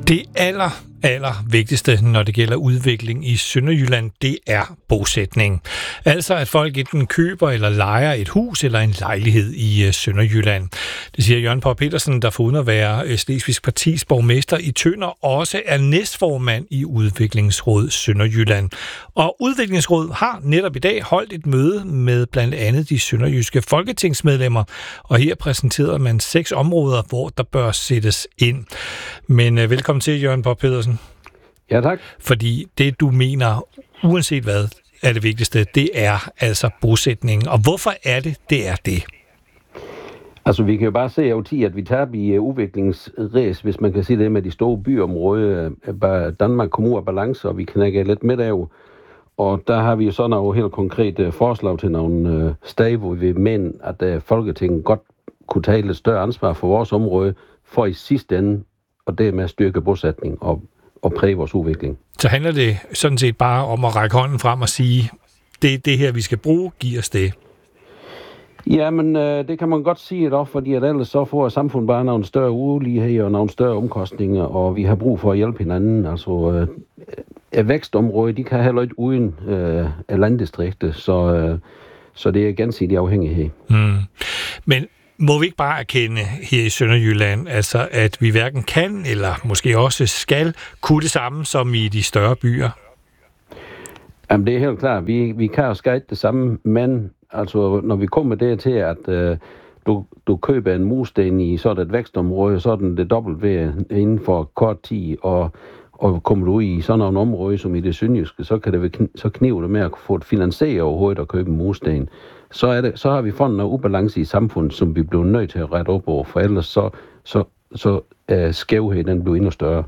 Det aller vigtigste, når det gælder udvikling i Sønderjylland, det er bosætning. Altså at folk enten køber eller lejer et hus eller en lejlighed i Sønderjylland. Det siger Jørgen Poul Petersen, der foruden at være Slesvigsk Partis borgmester i Tønder, også er næstformand i Udviklingsråd Sønderjylland. Og Udviklingsråd har netop i dag holdt et møde med blandt andet de sønderjyske folketingsmedlemmer, og her præsenterede man 6 områder, hvor der bør sættes ind. Men velkommen til, Jørgen Poul Petersen. Ja, tak. Fordi det, du mener, uanset hvad, er det vigtigste, det er altså bosætningen. Og hvorfor er det er det? Altså, vi kan jo bare se over tid, at vi tager i udviklingsræs, hvis man kan sige det med de store byområder. Danmark kommer ud af balance, og vi knækker lidt midt af. Og der har vi jo så nogle helt konkrete forslag til nogle steder, hvor vi mener, at Folketinget godt kunne tage lidt større ansvar for vores område, for i sidste ende, og det med at styrke bosætning og præge vores udvikling. Så handler det sådan set bare om at række hånden frem og sige, det er det her, vi skal bruge, giv os det. Ja, men det kan man godt sige det også, fordi at ellers så får samfundet bare nogle større ulighed og nogle større omkostninger, og vi har brug for at hjælpe hinanden. Altså, vækstområdet, de kan heller ikke uden landdistrikter, så det er gensidig afhængighed. Men må vi ikke bare erkende her i Sønderjylland, altså at vi hverken kan, eller måske også skal, kunne det samme som i de større byer? Jamen, det er helt klart. Vi kan jo skære det samme, men altså, når vi kommer der til, at du køber en mursten i sådan et vækstområde, så er den det dobbelt ved inden for kort tid, og kommer du ud i sådan nogle områder som i det sønderjyske, så kniver det med at få et finansieret overhovedet at købe en mursten. Så har vi fundet noget ubalance i samfundet, som vi bliver nødt til at rette op over, for ellers så skævheden den bliver endnu større.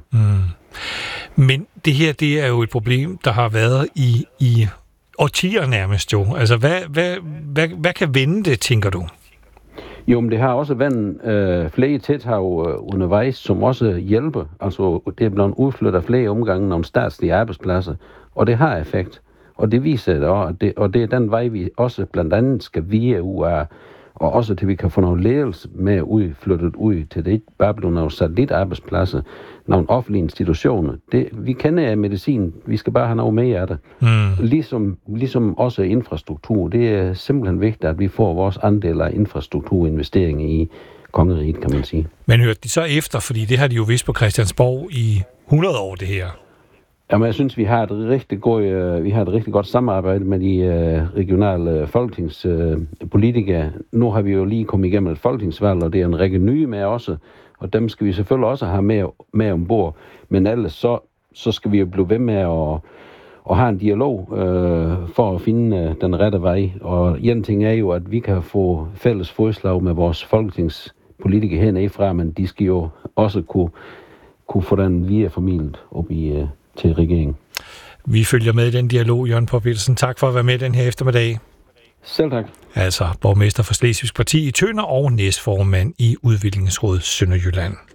Men det her, det er jo et problem, der har været i årtier nærmest jo. Altså, hvad kan vende det, tænker du? Jo, men det har også været flere tiltag undervejs, som også hjælper. Altså, det er blevet udflyttet flere omgange nogle statslige arbejdspladser, og det har effekt. Og det viser det også, og det er den vej, vi også blandt andet skal via ud af, og også til vi kan få nogle ledelse med flyttet ud til det ikke bare blive nogle satellitarbejdspladser, nogle offentlige institutioner. Vi kender medicin, vi skal bare have noget mere af det. Ligesom også infrastruktur. Det er simpelthen vigtigt, at vi får vores andel af infrastrukturinvesteringer i kongeriget, kan man sige. Men hørte de så efter, fordi det har de jo vidst på Christiansborg i 100 år, det her? Jamen, jeg synes, vi har et rigtig godt samarbejde med de regionale folketingspolitikere. Nu har vi jo lige kommet igennem et folketingsvalg, og det er en række nye med også, og dem skal vi selvfølgelig også have med ombord. Men ellers så skal vi jo blive ved med at have en dialog for at finde den rette vej. Og en ting er jo, at vi kan få fælles fodslag med vores folketingspolitikere hernedefra, men de skal jo også kunne få den via formidlet op til regeringen. Vi følger med i den dialog, Jørgen Poul Petersen. Tak for at være med den her eftermiddag. Selv tak. Altså borgmester for Slesvigsk Parti i Tønder og næstformand i Udviklingsråd Sønderjylland.